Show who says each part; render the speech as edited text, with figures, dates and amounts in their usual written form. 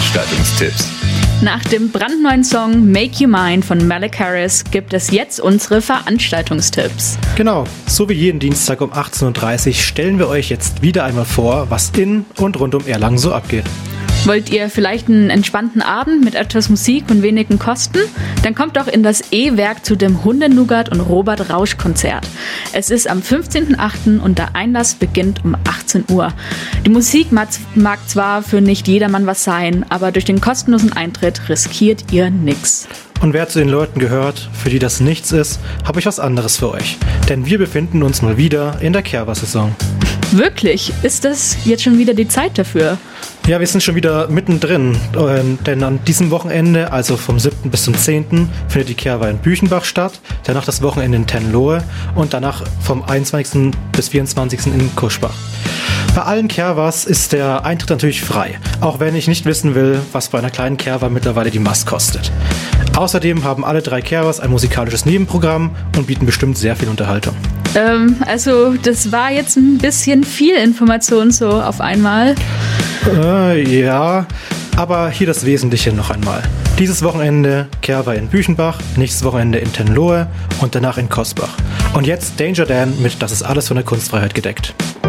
Speaker 1: Veranstaltungstipps.
Speaker 2: Nach dem brandneuen Song Make You Mine von Malik Harris gibt es jetzt unsere Veranstaltungstipps.
Speaker 3: Genau, so wie jeden Dienstag um 18.30 Uhr stellen wir euch jetzt wieder einmal vor, was in und rund um Erlangen so abgeht.
Speaker 2: Wollt ihr vielleicht einen entspannten Abend mit etwas Musik und wenigen Kosten? Dann kommt doch in das E-Werk zu dem Hundenougat und Robert Rausch Konzert. Es ist am 15.08. und der Einlass beginnt um 18 Uhr. Die Musik mag zwar für nicht jedermann was sein, aber durch den kostenlosen Eintritt riskiert ihr nix.
Speaker 3: Und wer zu den Leuten gehört, für die das nichts ist, habe ich was anderes für euch. Denn wir befinden uns mal wieder in der Kerwa-Saison.
Speaker 2: Wirklich? Ist das jetzt schon wieder die Zeit dafür?
Speaker 3: Ja, wir sind schon wieder mittendrin, denn an diesem Wochenende, also vom 7. bis zum 10., findet die Kerwa in Büchenbach statt, danach das Wochenende in Tenlohe und danach vom 21. bis 24. in Kuschbach. Bei allen Kerwas ist der Eintritt natürlich frei, auch wenn ich nicht wissen will, was bei einer kleinen Kerwa mittlerweile die Mast kostet. Außerdem haben alle 3 Kerwas ein musikalisches Nebenprogramm und bieten bestimmt sehr viel Unterhaltung.
Speaker 2: Also das war jetzt ein bisschen viel Information so auf einmal.
Speaker 3: Ja, aber hier das Wesentliche noch einmal. Dieses Wochenende Kerwa in Büchenbach, nächstes Wochenende in Tenlohe und danach in Kosbach. Und jetzt Danger Dan mit Das ist alles von der Kunstfreiheit gedeckt.